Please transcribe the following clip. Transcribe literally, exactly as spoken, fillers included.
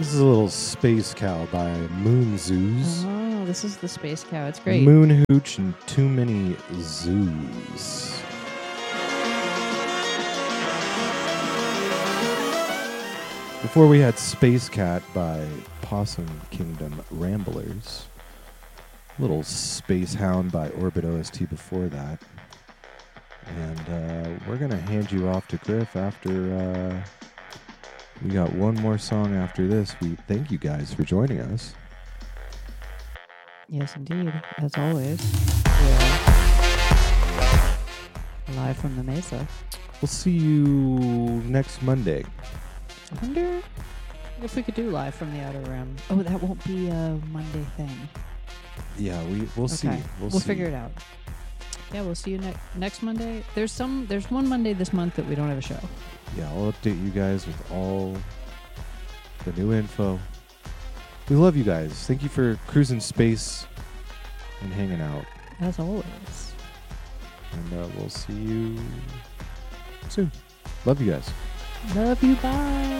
This is a little Space Cow by Moon Zoos. Oh, this is the Space Cow. It's great. Moon Hooch and Too Many Zoos. Before we had Space Cat by Possum Kingdom Ramblers. Little Space Hound by Orbit O S T before that. And uh, we're going to hand you off to Griff after uh, we got one more song after this. We thank you guys for joining us. Yes, indeed. As always. Yeah. Live from the Mesa. We'll see you next Monday. I wonder if we could do live from the Outer Rim. Oh, that won't be a Monday thing. Yeah, we we'll okay. see. We'll, we'll see. figure it out. Yeah, we'll see you ne- next Monday. There's some. There's one Monday this month that we don't have a show. Yeah, I'll update you guys with all the new info. We love you guys. Thank you for cruising space and hanging out. As always. And uh, we'll see you soon. Love you guys. Love you. Bye.